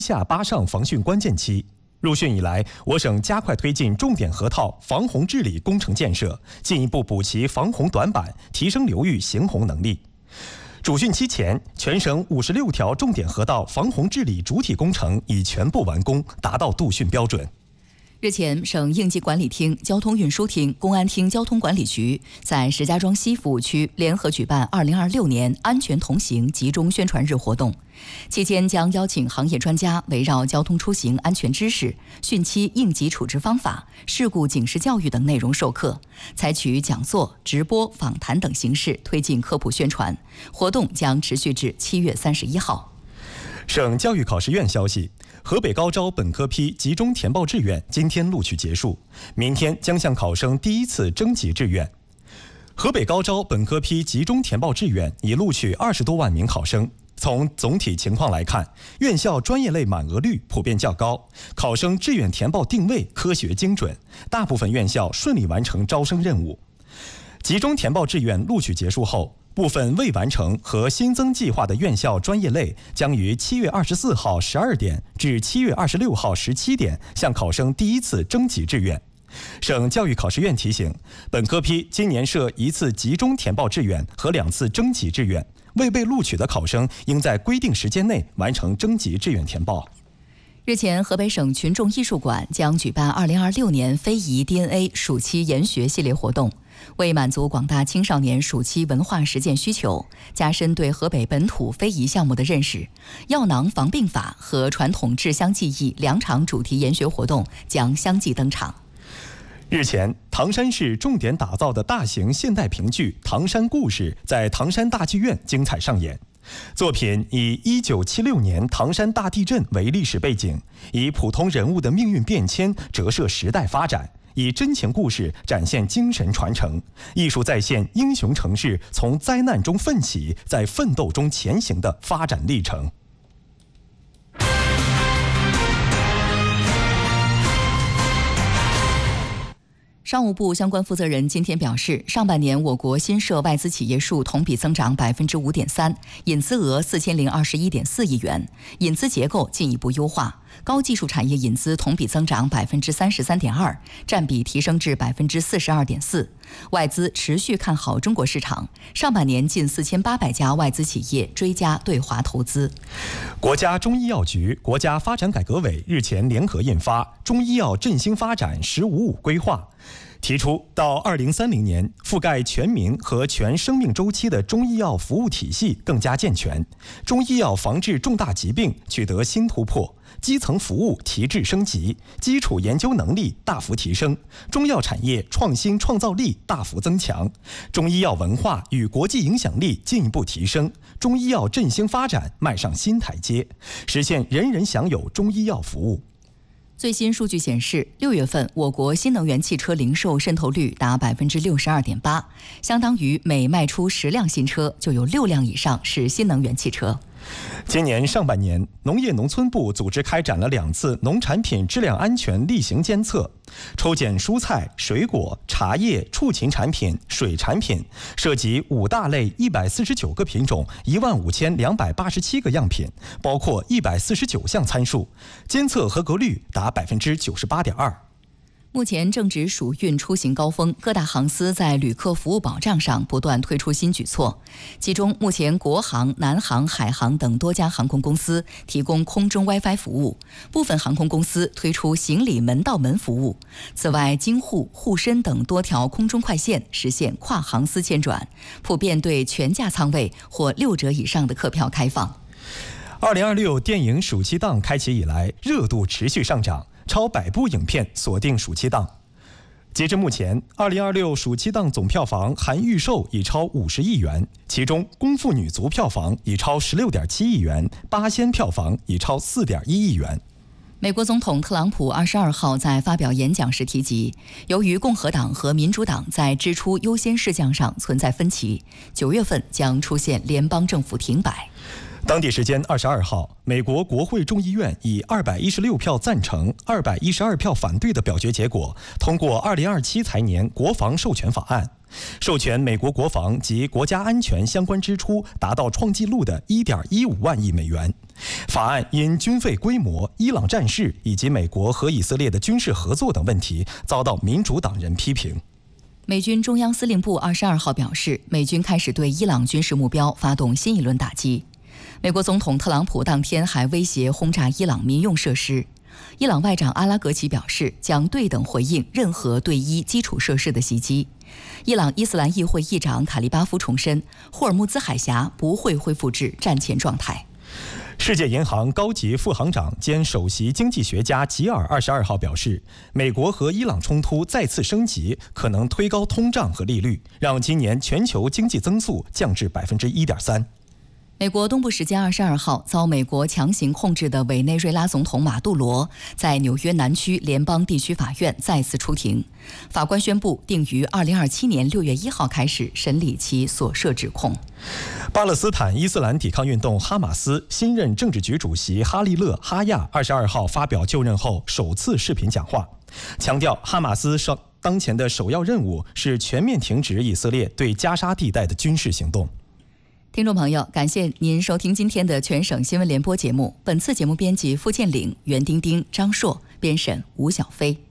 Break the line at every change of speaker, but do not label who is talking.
下八上防汛关键期。入汛以来，我省加快推进重点河套防洪治理工程建设，进一步补齐防洪短板，提升流域行洪能力。主汛期前，全省56条重点河道防洪治理主体工程已全部完工，达到度汛标准。
日前，省应急管理厅、交通运输厅、公安厅交通管理局在石家庄西服务区联合举办2026年安全同行集中宣传日活动。期间将邀请行业专家围绕交通出行安全知识、汛期应急处置方法、事故警示教育等内容授课，采取讲座、直播、访谈等形式推进科普宣传。活动将持续至7月31号。
省教育考试院消息，河北高招本科批集中填报志愿今天录取结束，明天将向考生第一次征集志愿。河北高招本科批集中填报志愿已录取20多万名考生。从总体情况来看，院校专业类满额率普遍较高，考生志愿填报定位科学精准，大部分院校顺利完成招生任务。集中填报志愿录取结束后，部分未完成和新增计划的院校专业类将于7月24号12点至7月26号17点向考生第一次征集志愿。省教育考试院提醒，本科批今年设1次集中填报志愿和2次征集志愿，未被录取的考生应在规定时间内完成征集志愿填报。
日前，河北省群众艺术馆将举办2026年非遗 DNA 暑期研学系列活动，为满足广大青少年暑期文化实践需求，加深对河北本土非遗项目的认识，药囊防病法和传统制香技艺2场主题研学活动将相继登场。
日前，唐山市重点打造的大型现代评剧《唐山故事》在唐山大剧院精彩上演。作品以1976年唐山大地震为历史背景，以普通人物的命运变迁折射时代发展，以真情故事展现精神传承，艺术再现英雄城市从灾难中奋起，在奋斗中前行的发展历程。
商务部相关负责人今天表示，上半年我国新设外资企业数同比增长5.3%，引资额4021.4亿元，引资结构进一步优化，高技术产业引资同比增长33.2%，占比提升至42.4%。外资持续看好中国市场，上半年近4800家外资企业追加对华投资。
国家中医药局、国家发展改革委日前联合印发《中医药振兴发展“十五五”规划》，提出到2030年，覆盖全民和全生命周期的中医药服务体系更加健全，中医药防治重大疾病取得新突破，基层服务提质升级，基础研究能力大幅提升，中药产业创新创造力大幅增强，中医药文化与国际影响力进一步提升，中医药振兴发展迈上新台阶，实现人人享有中医药服务。
最新数据显示，6月份我国新能源汽车零售渗透率达62.8%，相当于每卖出10辆新车就有6辆以上是新能源汽车。
今年上半年，农业农村部组织开展了2次农产品质量安全例行监测，抽检蔬菜、水果、茶叶、畜禽产品、水产品，涉及5大类149个品种，15287个样品，包括149项参数，监测合格率达98.2%。
目前正值暑运出行高峰，各大航司在旅客服务保障上不断推出新举措。其中，目前国航、南航、海航等多家航空公司提供空中 WiFi 服务，部分航空公司推出行李门到门服务。此外，京沪、沪深等多条空中快线实现跨航司迁转，普遍对全价舱位或6折以上的客票开放。
2026电影暑期档开启以来，热度持续上涨，超100部影片锁定暑期档。截至目前，2026暑期档总票房含预售已超50亿元，其中功夫女足票房已超16.7亿元，八仙票房已超4.1亿元。
美国总统特朗普22号在发表演讲时提及，由于共和党和民主党在支出优先事项上存在分歧，9月份将出现联邦政府停摆。
当地时间22号，美国国会众议院以216票赞成、212票反对的表决结果，通过2027财年国防授权法案。 授权美国国防及国家安全相关支出达到创纪录的1.15万亿美元。法案因军费规模、伊朗战事以及美国和以色列的军事合作等问题遭到民主党人批评。
美军中央司令部22号表示，美军开始对伊朗军事目标发动新一轮打击。美国总统特朗普当天还威胁轰炸伊朗民用设施。伊朗外长阿拉格齐表示，将对等回应任何对伊基础设施的袭击。伊朗伊斯兰议会议长卡利巴夫重申，霍尔木兹海峡不会恢复至战前状态。
世界银行高级副行长兼首席经济学家吉尔22号表示，美国和伊朗冲突再次升级，可能推高通胀和利率，让今年全球经济增速降至1.3%。
美国东部时间22号，遭美国强行控制的委内瑞拉总统马杜罗在纽约南区联邦地区法院再次出庭，法官宣布定于2027年6月1号开始审理其所涉指控。
巴勒斯坦伊斯兰抵抗运动哈马斯新任政治局主席哈利勒·哈亚22号发表就任后首次视频讲话，强调哈马斯当前的首要任务是全面停止以色列对加沙地带的军事行动。
听众朋友，感谢您收听今天的全省新闻联播节目。本次节目编辑付建岭、袁丁丁、张硕，编审吴小飞。